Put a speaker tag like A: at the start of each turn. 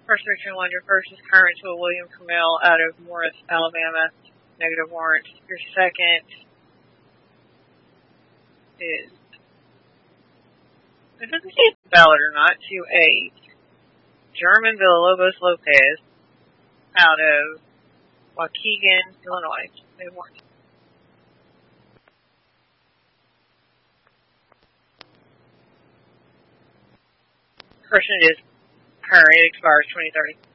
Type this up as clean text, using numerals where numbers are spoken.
A: First section 1, your first is current to a William Camille out of Morris, Alabama. Negative warrant. Your second is, it doesn't say if it's valid or not, to a German Villalobos Lopez out of Waukegan, Illinois. Negative warrant. Person is current, it expires 2030.